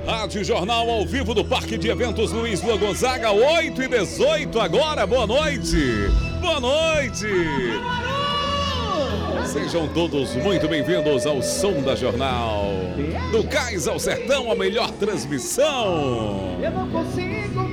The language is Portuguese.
Rádio Jornal ao vivo do Parque de Eventos Luiz Lua Gonzaga, 8h18 agora. Boa noite. Boa noite. Sejam todos muito bem-vindos ao Som da Jornal. Do Cais ao Sertão, a melhor transmissão. Eu não consigo